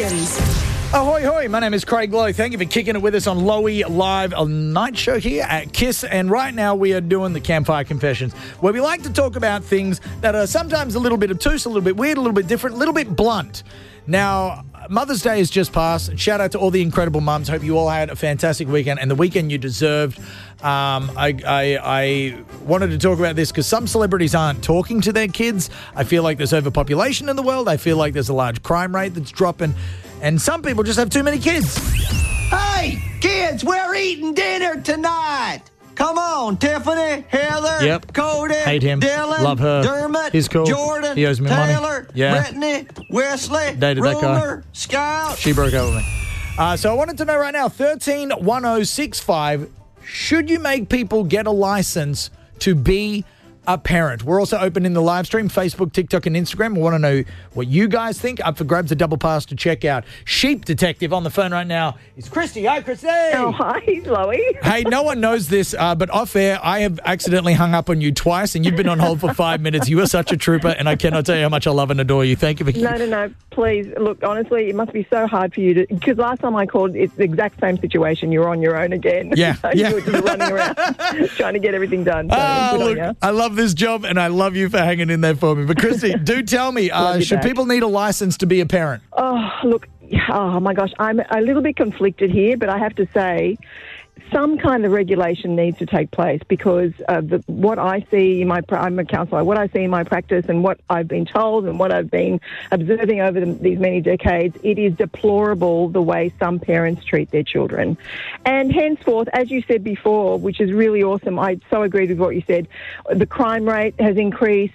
Confessions. Ahoy, hoy. My name is Craig Lowe. Thank you for kicking it with us on Lowy Live, a night show here at KISS. And right now we are doing the Campfire Confessions, where we like to talk about things that are sometimes a little bit obtuse, a little bit weird, a little bit different, a little bit blunt. Now, Mother's Day has just passed. Shout out to all the incredible mums. Hope you all had a fantastic weekend and the weekend you deserved. I wanted to talk about this because some celebrities aren't talking to their kids. I feel like there's overpopulation in the world. I feel like there's a large crime rate that's dropping. And some people just have too many kids. Hey, kids, we're eating dinner tonight. Come on, Tiffany, Heather, Cody, Hate him. Dylan, Love her. Dermot, He's cool. Jordan, He owes me Taylor, money. Yeah. Brittany, Wesley, Dated that guy. Ruler, Scout. She broke up with me. So I wanted to know right now, 131065, should you make people get a license to be a parent? We're also open in the live stream, Facebook, TikTok, and Instagram. We want to know what you guys think. Up for grabs, a double pass to check out Sheep Detective. On the phone right now is Christy. Hi, Christy. Oh, hi, Loey. Hey, no one knows this, but off air, I have accidentally hung up on you twice, and you've been on hold for 5 minutes. You are such a trooper, and I cannot tell you how much I love and adore you. Thank you for... No. Please, look, honestly, it must be so hard for you to... Because last time I called, it's the exact same situation. You're on your own again. Yeah. You were just running around trying to get everything done. So good on look, you. I love this job, and I love you for hanging in there for me. But, Christy, do tell me, should people need a license to be a parent? Oh, look, oh, my gosh, I'm a little bit conflicted here, but I have to say some kind of regulation needs to take place because what I see in I'm a counsellor, what I see in my practice and what I've been told and what I've been observing over these many decades, it is deplorable the way some parents treat their children. And henceforth, as you said before, which is really awesome, I so agreed with what you said, the crime rate has increased,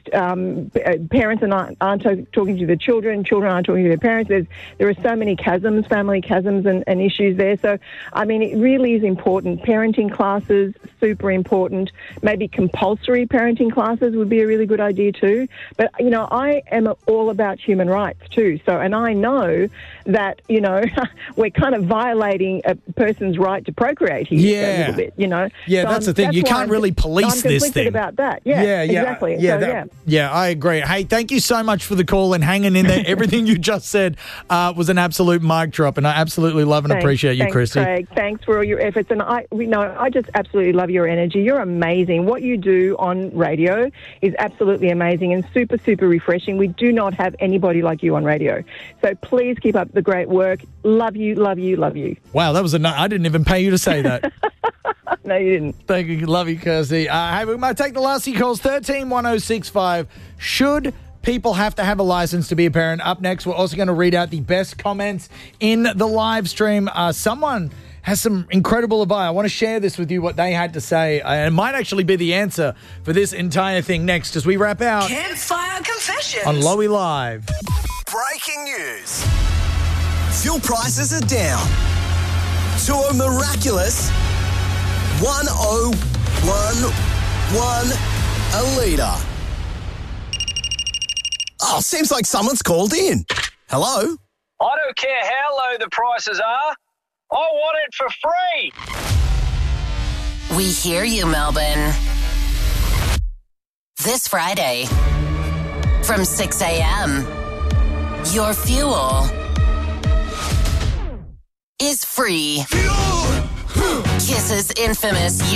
parents aren't talking to the children aren't talking to their parents. There are so many chasms, family chasms and issues there. So, I mean, it really is important. Parenting classes, super important. Maybe compulsory parenting classes would be a really good idea too. But, you know, I am all about human rights too. So, and I know that, you know, we're kind of violating a person's right to procreate here a little bit, you know. Yeah, so that's the thing. You can't really police this thing. I'm conflicted about that. Yeah, exactly. Yeah, I agree. Hey, thank you so much for the call and hanging in there. Everything you just said was an absolute mic drop, and I absolutely love and appreciate you, Christy. Craig. Thanks for all your efforts. And I just absolutely love your energy. You're amazing. What you do on radio is absolutely amazing and super, super refreshing. We do not have anybody like you on radio. So please keep up the great work. Love you, love you, love you. Wow, that was I didn't even pay you to say that. No, you didn't. Thank you. Love you, Kirsty. Hey, we might take the last few calls. 131065. Should people have to have a license to be a parent? Up next, we're also going to read out the best comments in the live stream. Someone has some incredible advice. I want to share this with you, what they had to say. It might actually be the answer for this entire thing next as we wrap out Campfire Confessions on Lowy Live. Breaking news. Fuel prices are down to a miraculous 101.1 a litre. Oh, seems like someone's called in. Hello? I don't care how low the prices are. I want it for free. We hear you, Melbourne. This Friday, from 6 a.m., your fuel is free. Kiss's infamous